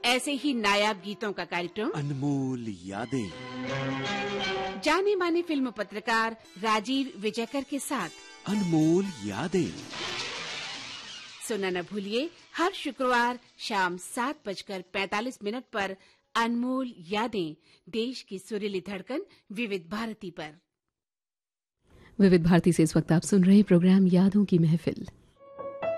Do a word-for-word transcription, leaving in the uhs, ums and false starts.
ऐसे ही नायाब गीतों का कार्यक्रम अनमोल यादें, जाने माने फिल्म पत्रकार राजीव विजयकर के साथ अनमोल यादें सुनना न भूलिए हर शुक्रवार शाम सात बजकर पैंतालीस मिनट पर अनमोल यादें, देश की सुरीली धड़कन विविध भारती पर। विविध भारती से इस वक्त आप सुन रहे हैं प्रोग्राम यादों की महफिल।